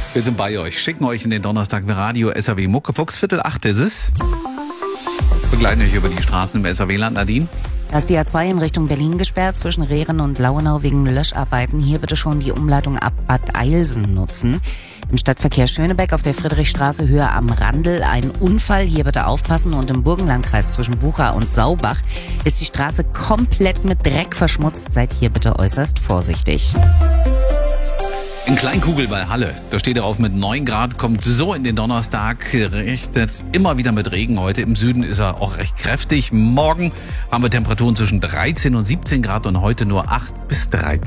Wir sind bei euch, schicken euch in den Donnerstag eine Radio SAW Muckefuchs, 7:45 ist es. Begleiten euch über die Straßen im SAW-Land, Nadine. Da ist die A2 in Richtung Berlin gesperrt zwischen Rehren und Lauenau wegen Löscharbeiten. Hier bitte schon die Umleitung ab Bad Eilsen nutzen. Im Stadtverkehr Schönebeck auf der Friedrichstraße Höhe am Randl ein Unfall. Hier bitte aufpassen. Und im Burgenlandkreis zwischen Bucha und Saubach ist die Straße komplett mit Dreck verschmutzt. Seid hier bitte äußerst vorsichtig. In Kleinkugel bei Halle, da steht er auf mit 9 Grad, kommt so in den Donnerstag, rechnet immer wieder mit Regen. Heute im Süden ist er auch recht kräftig. Morgen haben wir Temperaturen zwischen 13 und 17 Grad und heute nur 8 bis 13.